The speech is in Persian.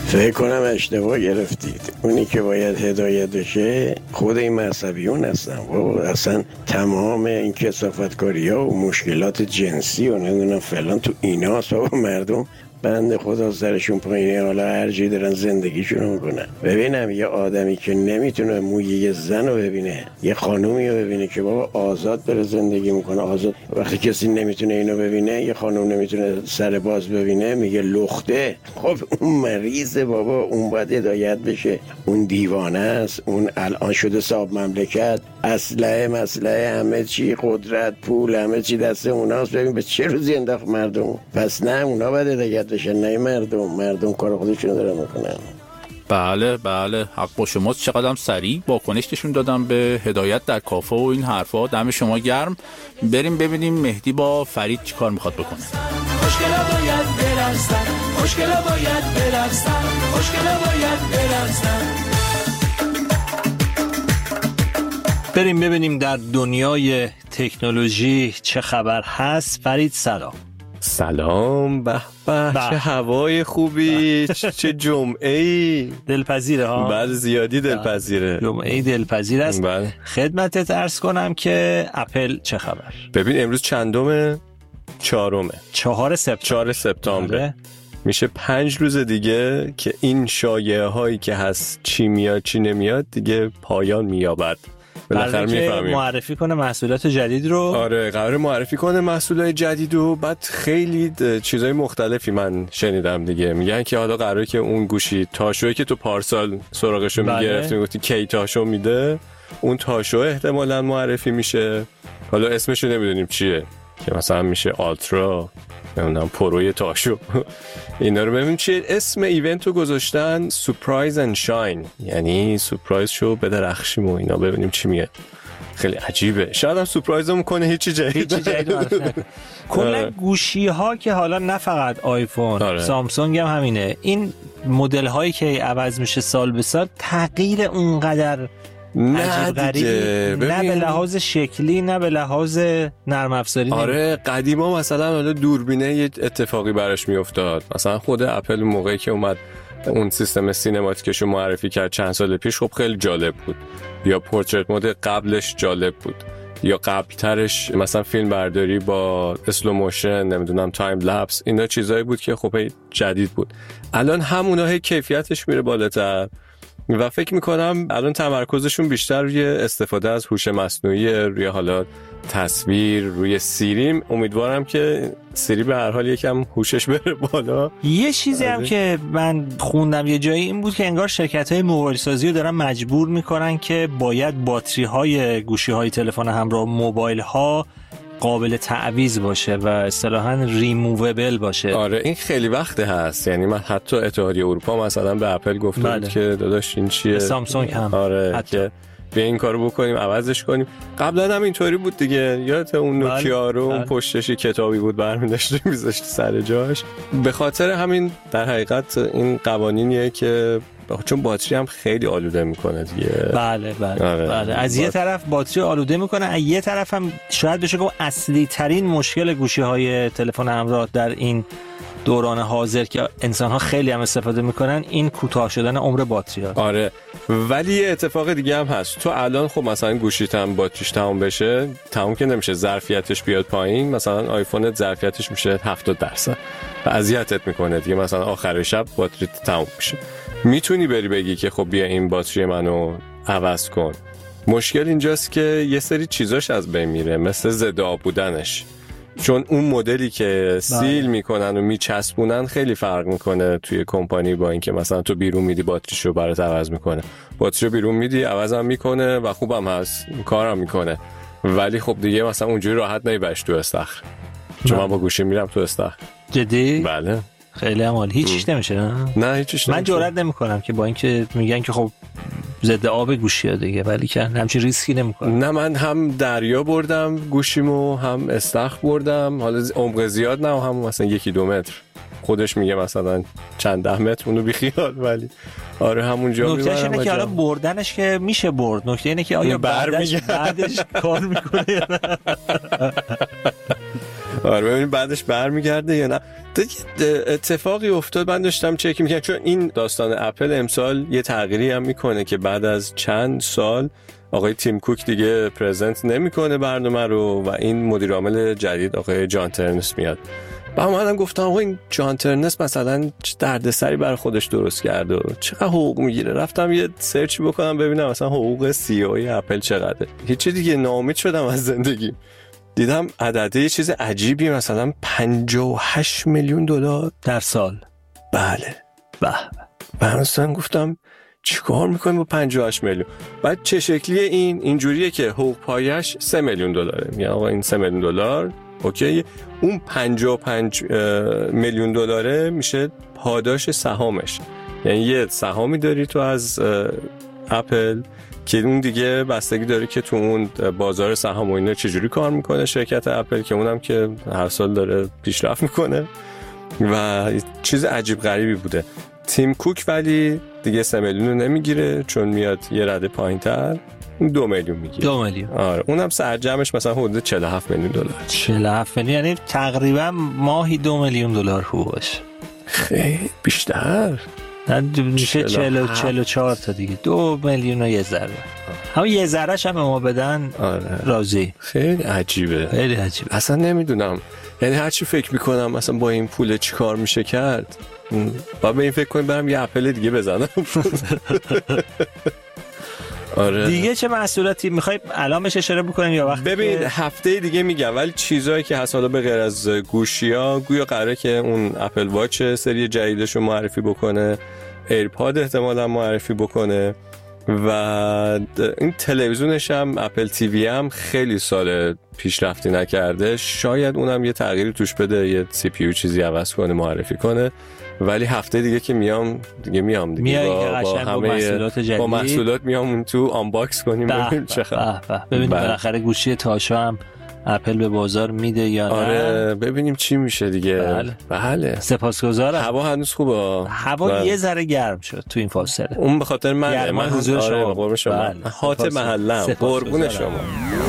فکر کنم اشتباه گرفتید. اونی که باید هدایت بشه خود این مذهبیون هستن. اصلا تمام این کثافتکاری ها و مشکلات جنسی و نمیدونم فلان تو ایناست. مردم بنده خدا سرشون پایینه، حالا هر جایی دارن زندگیشون رو میکنن. ببینم یه آدمی که نمیتونه موی یه زن رو ببینه، یه خانومی رو ببینه که بابا آزاد داره زندگی میکنه، آزاد، وقتی کسی نمیتونه اینو ببینه، یه خانوم نمیتونه سر باز ببینه، میگه لخته. خب اون مریضه بابا، اون باید هدایت بشه. اون دیوانه است، اون الان شده صاحب مملکت، مسئله همه چی، قدرت، پول، همه چی دست اوناست. ببین به چه روزی انداخت مردم. پس نه اونا باید هدایت بشن، نه مردم کار خودشون دارن میکنن. بله حق با شما. چقدر سریع واکنش نشون دادم به هدایت در کافه و این حرفا. دم شما گرم. بریم ببینیم مهدی با فرید چی کار میخواد بکنه. خوشگلا باید برقصن، خوشگلا باید برقصن، خوشگلا باید برقصن. بریم ببینیم در دنیای تکنولوژی چه خبر هست. فرید سلام. به چه هوای خوبی، چه جمعه‌ای دلپذیره ها. بله زیادی دلپذیره. جمعه دلپذیر است. بله. خدمتت عرض کنم که اپل چه خبر. ببین امروز چندمه؟ 4 سپتامبر. میشه 5 روز دیگه که این شایعه هایی که هست چی میاد چی نمیاد دیگه پایان مییابد. بالاخره میفهمیم. معرفی کنه محصولات جدید رو. آره قراره معرفی کنه محصولات جدید و بعد خیلی چیزای مختلفی من شنیدم دیگه. میگن که حالا قراره که اون گوشی تاشویی که تو پارسال سراغشو میگرفتی میگفتی کی تاشو میده، اون تاشو احتمالاً معرفی میشه. حالا اسمشو نمیدونیم چیه، که مثلا میشه آلترا، نمیدونم پروی تاشو. اینا رو ببینیم چیه. اسم ایونتو گذاشتن سورپرایز اند شاین، یعنی سورپرایز شو بدرخشیم و اینا، ببینیم چی میاد. خیلی عجیبه. شاید هم سورپرایزمون کنه هیچی جدید. کلا گوشی ها که حالا نه فقط آیفون، سامسونگ هم همینه، این مدل هایی که عوض میشه سال به سال تغییر اونقدر نه دیگه، نه به لحاظ شکلی نه به لحاظ نرم افزاری. آره قدیما مثلا حالا دوربینه یه اتفاقی براش میافتاد. مثلا خود اپل موقعی که اومد اون سیستم سینماتیکشو معرفی کرد چند سال پیش، خب خیلی جالب بود. یا پورتریت مود قبلش جالب بود، یا قبلترش مثلا فیلم برداری با اسلو موشن، نمیدونم تایم لپس، اینا چیزایی بود که خب جدید بود. الان همونا هی کیفیتش میره بالاتر و فکر میکنم الان تمرکزشون بیشتر روی استفاده از هوش مصنوعی، روی حالا تصویر، روی سیری. امیدوارم که سیری به هر حال یکم هوشش بره بالا. یه چیزی هم که من خوندم یه جایی این بود که انگار شرکت‌های موبایل سازی رو دارن مجبور میکنن که باید باتری‌های گوشی‌های تلفن همراه موبایل‌ها قابل تعویض باشه و اصطلاحاً ریمووبل باشه. آره این خیلی وقته هست. یعنی من حتی اتحادیه اروپا مثلا به اپل گفته بود که داداش این چیه. سامسونگ هم آره که به این کارو بکنیم، عوضش کنیم. قبلا هم اینطوری بود دیگه. یادت اون نوکیا رو اون پشتش کتابی بود برمی‌داشت می‌ذاشت سر جاش. به خاطر همین در حقیقت این قوانینیه که چون باتری هم خیلی آلوده میکنه دیگه. بله. از یه طرف باتری آلوده میکنه، از یه طرف هم شاید بشه گفت اصلی ترین مشکل گوشی‌های تلفن همراه در این دوران حاضر که انسان‌ها خیلی هم استفاده میکنن این کوتاه شدن عمر باتری ها. آره ولی یه اتفاق دیگه هم هست. تو الان خب مثلا گوشیت هم باتریش تموم بشه، تموم که نمیشه، ظرفیتش بیاد پایین، مثلا آیفونت ظرفیتش میشه 70% و اذیتت میکنه دیگه. مثلا آخر شب باتریت تموم میشه، میتونی بری بگی که خب بیا این باتری منو عوض کن. مشکل اینجاست که یه سری چیزاش از بین میره، مثل ضد آب بودنش. چون اون مدلی که سیل میکنن و میچسبونن خیلی فرق میکنه توی کمپانی با اینکه مثلا تو بیرون میدی باتریشو برات عوض میکنه. باتریشو بیرون میدی عوضم میکنه و خوبم هست، کارم میکنه، ولی خب دیگه مثلا اونجوری راحت نمیبرش تو استخر. چون من با گوشی میرم تو استخر. جدی؟ بله خیلی عالی. هیچیش نمیشه؟ نه هیچیش نمیشه. من جرئت نمیکنم که با اینکه میگن که خب ضد آب گوشی‌ها دیگه، ولی که همچین ریسکی نمیکنم. نه من هم دریا بردم گوشیمو، هم استخر بردم، حالا عمق زیاد نه، هم مثلا 1-2 متر. خودش میگه مثلا چند 10 متر، اونو بیخیال. ولی آره همونجا میبرم. نکتهش اینه که حالا بردنش که میشه برد، نکته اینه که آیا بعدش کار میکنه یا نه. آره ببینیم بعدش برمیگرده یا نه. اتفاقی افتاد، من داشتم چک میکنم چون این داستان اپل امسال یه تغییری هم میکنه که بعد از چند سال آقای تیم کوک دیگه پرزنت نمیکنه برنامه رو و این مدیر عامل جدید آقای جان ترنس میاد. و من گفتم آقا این جان ترنس مثلا دردسری برای خودش درست کرده و چقدر حقوق میگیره. رفتم یه سرچ بکنم ببینم مثلا حقوق سی او ای اپل چقدره. هیچ دیگه ناامید شدم از زندگی. دیدم عدده یه چیز عجیبی، مثلا 58 میلیون دلار در سال. بله. به مثلا گفتم چیکار میکنیم با 58 میلیون؟ بعد چه شکلیه اینجوریه که حقوق پایش 3 میلیون دلاره. یعنی آقا این 3 میلیون دلار اوکی، اون 55 میلیون دلاره میشه پاداش سهامش. یعنی یه سهامی داری تو از اپل که اون دیگه بستگی داره که تو اون بازار سهام و اینا چجوری کار میکنه شرکت اپل، که اونم که هر سال داره پیشرفت میکنه و چیز عجیب غریبی بوده. تیم کوک ولی دیگه 3 میلیون رو نمیگیره چون میاد یه رده پایین‌تر 2 میلیون میگیره. 2 میلیون. آره اونم سرجمش مثلا حدود 47 میلیون دلار. 47 میلیون یعنی تقریبا ماهی 2 میلیون دلار حقوقش. خیلی بیشتر. میشه 44 تا دیگه. 2 میلیون و یه ذره. همون یه ذره‌ش هم ما بدن. آره. راضی. خیلی عجیبه. خیلی عجیبه. اصلا نمیدونم. یعنی هر چی فکر میکنم مثلا با این پول چی کار میشه کرد. با به این فکر کنیم برم یه اپل دیگه بزنم. آره. دیگه چه محصولاتی میخوای الان بهش اشاره بکنیم یا وقتی؟ ببین هفته دیگه میگم، ولی چیزایی که هست حالا به غیر از گوشی‌ها، گویا قراره که اون اپل واچ سری جدیدش رو معرفی بکنه، ایرپاد احتمالاً معرفی بکنه و این تلویزیونش هم اپل تیوی هم خیلی سال پیشرفتی نکرده، شاید اونم یه تغییری توش بده، یه سی پی یو چیزی عوض کنه معرفی کنه. ولی هفته دیگه که میام دیگه با همه محصولات جدید، با محصولات میام اون تو آنباکس کنیم ببینیم چه خبره. ببینیم بالاخره گوشی تاشا هم اپل به بازار میده یا نه. آره ببینیم چی میشه دیگه. بله. سپاسگزارم. هوا هنوز خوبه. هوا یه ذره گرم شد تو این فاصله. اون به خاطر من حضور شما. قربون شما. هات محلم. قربون شما.